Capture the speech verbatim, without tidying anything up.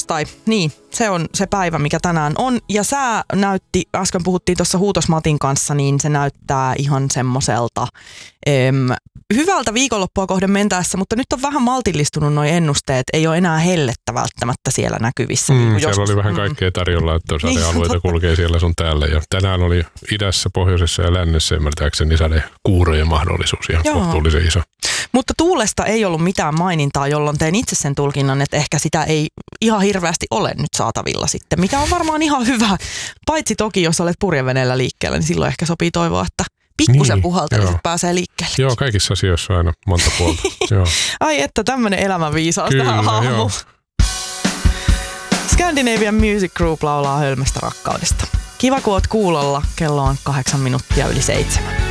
torstai, niin se on se päivä, mikä tänään on. Ja sää näytti, äsken puhuttiin tuossa Huutos Matin kanssa, niin se näyttää ihan semmoiselta em, hyvältä viikonloppua kohden mentäessä, mutta nyt on vähän maltillistunut noi ennusteet. Ei ole enää hellettä välttämättä siellä näkyvissä. Mm, niin siellä joskus, oli vähän mm. kaikkea tarjolla, että Niin, sadealueita totta. kulkee siellä sun täällä. Ja tänään oli idässä, pohjoisessa ja lännessä ymmärtääkseni sadekuurojen mahdollisuus ihan Joo. kohtuullisen iso. Mutta tuulesta ei ollut mitään mainintaa, jolloin tein itse sen tulkinnan, että ehkä sitä ei ihan hirveästi ole nyt saatavilla sitten, mikä on varmaan ihan hyvä. Paitsi toki, jos olet purjeveneellä liikkeellä, niin silloin ehkä sopii toivoa, että pikkusen Niin, puhalteliset joo. pääsee liikkeelle. Joo, kaikissa asioissa on aina monta puolta. Joo. Ai että tämmönen elämänviisaus Kyllä, tähän aamuun. joo. Scandinavian Music Group laulaa Hölmöstä rakkaudesta. Kiva kun oot kuulolla, kello on kahdeksan minuuttia yli seitsemän.